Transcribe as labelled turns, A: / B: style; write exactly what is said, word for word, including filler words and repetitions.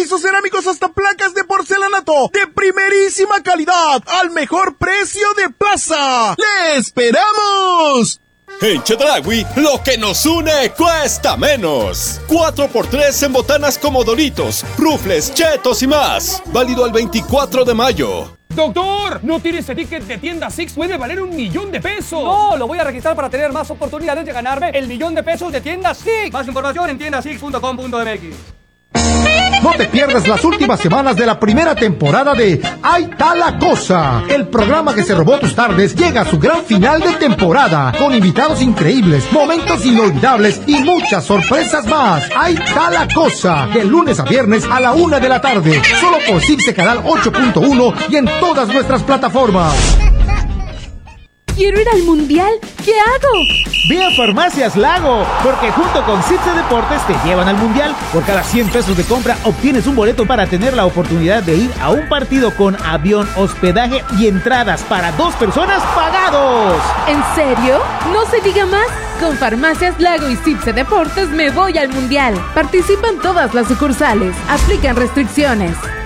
A: pisos cerámicos hasta placas de porcelanato de primerísima calidad al mejor precio de plaza. ¡Le esperamos!
B: En Chedraui, lo que nos une cuesta menos. cuatro por tres en botanas como Doritos, Rufles, Chetos y más. Válido al veinticuatro de mayo.
C: ¡Doctor! No tire ese ticket de tienda Six, puede valer un millón de pesos.
D: No, lo voy a registrar para tener más oportunidades de ganarme el millón de pesos de tienda Six. Más información en tienda six punto com punto m x.
E: No te pierdas las últimas semanas de la primera temporada de Ahí está la cosa. El programa que se robó tus tardes llega a su gran final de temporada, con invitados increíbles, momentos inolvidables y muchas sorpresas más. Ahí está la cosa, de lunes a viernes a la una de la tarde, solo por Cipse Canal ocho punto uno y en todas nuestras plataformas.
F: ¡Quiero ir al Mundial! ¿Qué hago?
G: Ve a Farmacias Lago, porque junto con Cipse Deportes te llevan al Mundial. Por cada cien pesos de compra obtienes un boleto para tener la oportunidad de ir a un partido con avión, hospedaje y entradas para dos personas pagados.
F: ¿En serio? No se diga más. Con Farmacias Lago y Cipse Deportes me voy al Mundial. Participan todas las sucursales. Aplican restricciones.